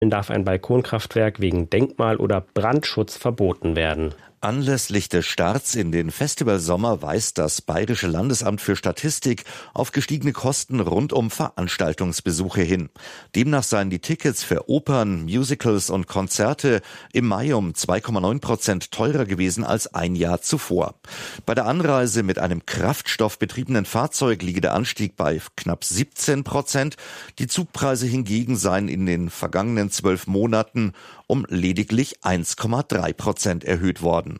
darf ein Balkonkraftwerk wegen Denkmal- oder Brandschutz verboten werden. Anlässlich des Starts in den Festivalsommer weist das Bayerische Landesamt für Statistik auf gestiegene Kosten rund um Veranstaltungsbesuche hin. Demnach seien die Tickets für Opern, Musicals und Konzerte im Mai um 2,9% teurer gewesen als ein Jahr zuvor. Bei der Anreise mit einem kraftstoffbetriebenen Fahrzeug liege der Anstieg bei knapp 17%. Die Zugpreise hingegen seien in den vergangenen 12 Monaten um lediglich 1,3% erhöht worden.